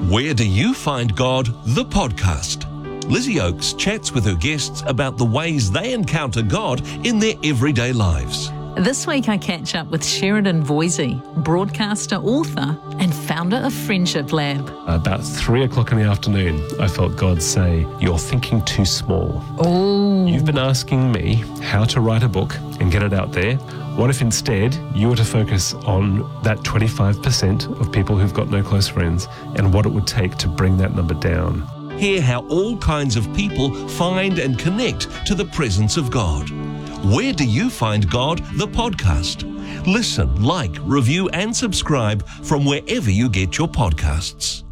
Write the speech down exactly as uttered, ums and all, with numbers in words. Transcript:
Where Do You Find God? The podcast. Lizzie Oakes chats with her guests about the ways they encounter God in their everyday lives. This week I catch up with Sheridan Voisey, broadcaster, author and founder of Friendship Lab. About three o'clock in the afternoon, I felt God say, "You're thinking too small. Oh. You've been asking me how to write a book and get it out there. What if instead you were to focus on that twenty-five percent of people who've got no close friends and what it would take to bring that number down?" Hear how all kinds of people find and connect to the presence of God. Where Do You Find God? The podcast. Listen, like, review and subscribe from wherever you get your podcasts.